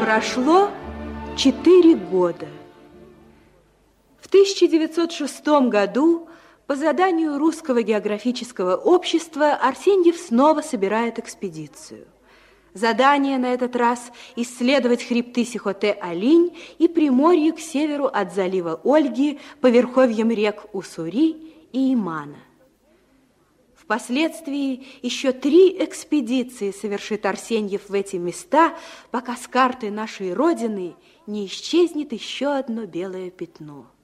Прошло 4 года. В 1906 году по заданию Русского географического общества Арсеньев снова собирает экспедицию. Задание на этот раз – исследовать хребты Сихотэ-Алинь и приморье к северу от залива Ольги по верховьям рек Уссури и Имана. Впоследствии еще 3 экспедиции совершит Арсеньев в эти места, пока с карты нашей Родины не исчезнет еще одно белое пятно.